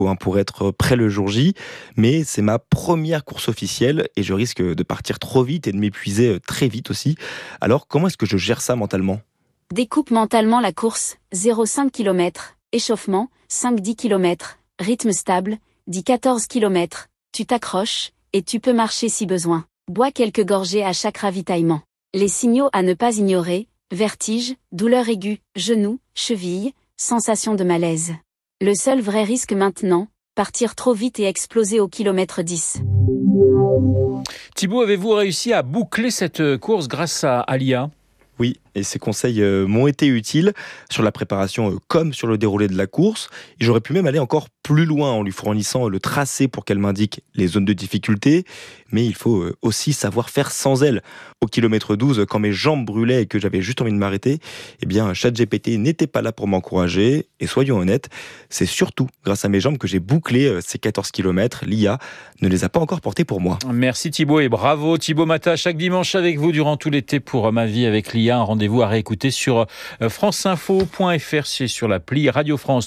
pour être prêt le jour J, mais c'est ma première course officielle et je risque de partir trop vite et de m'épuiser très vite aussi. Alors comment est-ce que je gère ça mentalement ? Découpe mentalement la course, 0,5 km, échauffement, 5-10 km, rythme stable, 10-14 km, tu t'accroches, et tu peux marcher si besoin. Bois quelques gorgées à chaque ravitaillement. Les signaux à ne pas ignorer, vertige, douleur aiguë, genou, cheville, sensation de malaise. Le seul vrai risque maintenant, partir trop vite et exploser au kilomètre 10. Thibaut, avez-vous réussi à boucler cette course grâce à l'IA ? Oui, et ces conseils m'ont été utiles sur la préparation comme sur le déroulé de la course. Et j'aurais pu même aller encore plus loin en lui fournissant le tracé pour qu'elle m'indique les zones de difficulté. Mais il faut aussi savoir faire sans elle. Au kilomètre 12, quand mes jambes brûlaient et que j'avais juste envie de m'arrêter, eh bien, ChatGPT n'était pas là pour m'encourager. Et soyons honnêtes, c'est surtout grâce à mes jambes que j'ai bouclé ces 14 km. L'IA ne les a pas encore portés pour moi. Merci Thibaut et bravo Thibaut Mata. Chaque dimanche avec vous durant tout l'été pour Ma vie avec l'IA. Un rendez-vous à réécouter sur franceinfo.fr, c'est sur l'appli Radio France.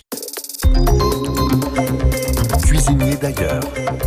Cuisinier d'ailleurs.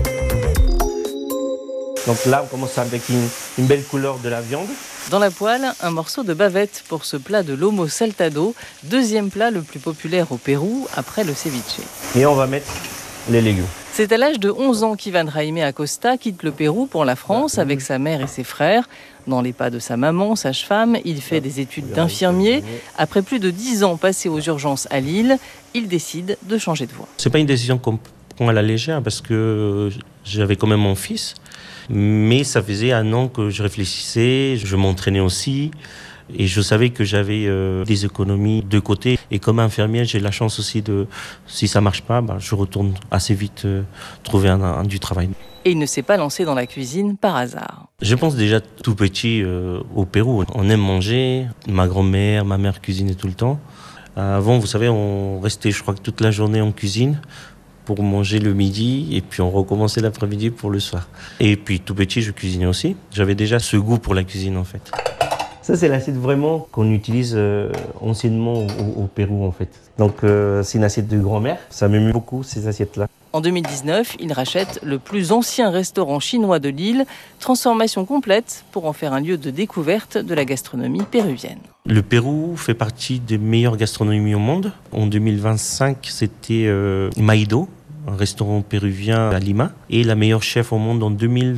Donc là, on commence avec une belle couleur de la viande. Dans la poêle, un morceau de bavette pour ce plat de lomo saltado, deuxième plat le plus populaire au Pérou après le ceviche. Et on va mettre les légumes. C'est à l'âge de 11 ans qu'Ivan Jaime Acosta quitte le Pérou pour la France avec sa mère et ses frères. Dans les pas de sa maman, sage-femme, il fait des études d'infirmier. Après plus de 10 ans passés aux urgences à Lille, il décide de changer de voie. C'est pas une décision qu'on prend à la légère parce que j'avais quand même mon fils. Mais ça faisait 1 an que je réfléchissais, je m'entraînais aussi. Et je savais que j'avais des économies de côté. Et comme infirmier, j'ai la chance aussi si ça marche pas, je retourne assez vite trouver du travail. Et il ne s'est pas lancé dans la cuisine par hasard. Je pense déjà tout petit au Pérou. On aime manger. Ma grand-mère, ma mère cuisinait tout le temps. Avant, vous savez, on restait, je crois, toute la journée en cuisine pour manger le midi et puis on recommençait l'après-midi pour le soir. Et puis tout petit, je cuisinais aussi. J'avais déjà ce goût pour la cuisine en fait. Ça, c'est l'assiette vraiment qu'on utilise anciennement au Pérou, en fait. Donc, c'est une assiette de grand-mère. Ça m'aime beaucoup, ces assiettes-là. En 2019, il rachète le plus ancien restaurant chinois de Lille. Transformation complète pour en faire un lieu de découverte de la gastronomie péruvienne. Le Pérou fait partie des meilleures gastronomies au monde. En 2025, c'était Maido, un restaurant péruvien à Lima, et la meilleure chef au monde en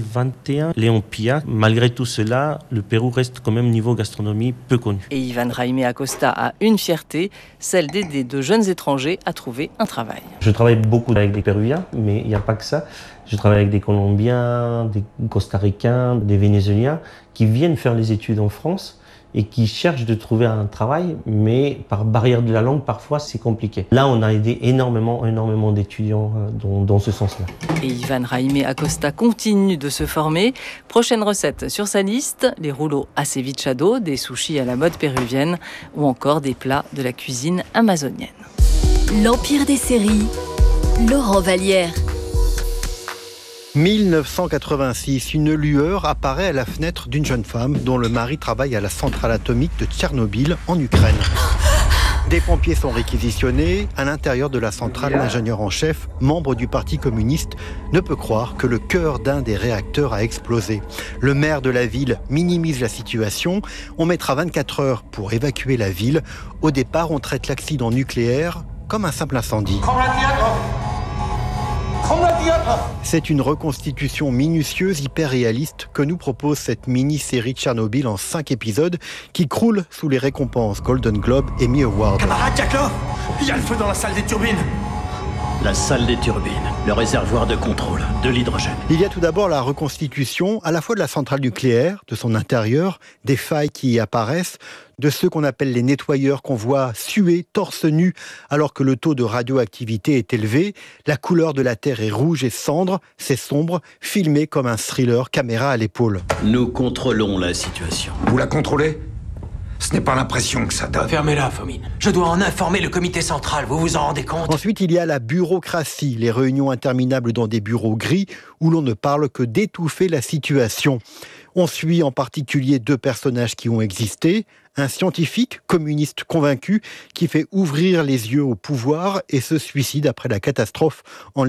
2021, Léon Pia. Malgré tout cela, le Pérou reste quand même niveau gastronomie peu connu. Et Ivan Jaime Acosta a une fierté, celle d'aider de jeunes étrangers à trouver un travail. Je travaille beaucoup avec des Péruviens, mais il n'y a pas que ça. Je travaille avec des Colombiens, des Costaricains, des Vénézuéliens qui viennent faire les études en France et qui cherchent de trouver un travail, mais par barrière de la langue, parfois, c'est compliqué. Là, on a aidé énormément d'étudiants dans ce sens-là. Et Ivan Jaime Acosta continue de se former. Prochaine recette sur sa liste, les rouleaux acevichado, des sushis à la mode péruvienne, ou encore des plats de la cuisine amazonienne. L'Empire des séries, Laurent Vallière. 1986, une lueur apparaît à la fenêtre d'une jeune femme dont le mari travaille à la centrale atomique de Tchernobyl en Ukraine. Des pompiers sont réquisitionnés. À l'intérieur de la centrale, l'ingénieur en chef, membre du Parti communiste, ne peut croire que le cœur d'un des réacteurs a explosé. Le maire de la ville minimise la situation. On mettra 24 heures pour évacuer la ville. Au départ, on traite l'accident nucléaire comme un simple incendie. C'est une reconstitution minutieuse, hyper réaliste que nous propose cette mini-série Tchernobyl en 5 épisodes qui croule sous les récompenses Golden Globe et Emmy Award. Camarade Jacklo, il y a le feu dans la salle des turbines. La salle des turbines, le réservoir de contrôle, de l'hydrogène. Il y a tout d'abord la reconstitution à la fois de la centrale nucléaire, de son intérieur, des failles qui y apparaissent, de ceux qu'on appelle les nettoyeurs qu'on voit suer torse nu alors que le taux de radioactivité est élevé. La couleur de la Terre est rouge et cendre, c'est sombre, filmé comme un thriller, caméra à l'épaule. Nous contrôlons la situation. Vous la contrôlez ? Ce n'est pas l'impression que ça donne. Fermez-la, Fomine. Je dois en informer le comité central, vous vous en rendez compte? Ensuite, il y a la bureaucratie, les réunions interminables dans des bureaux gris où l'on ne parle que d'étouffer la situation. On suit en particulier 2 personnages qui ont existé, un scientifique communiste convaincu qui fait ouvrir les yeux au pouvoir et se suicide après la catastrophe en